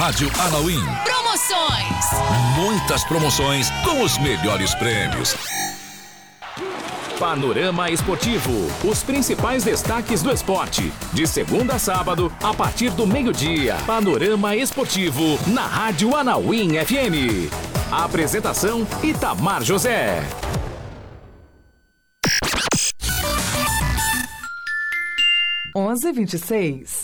Rádio Anauim. Promoções. Muitas promoções com os melhores prêmios. Panorama Esportivo. Os principais destaques do esporte. De segunda a sábado, a partir do meio-dia. Panorama Esportivo na Rádio Anauim FM. A apresentação: Itamar José. 11h26.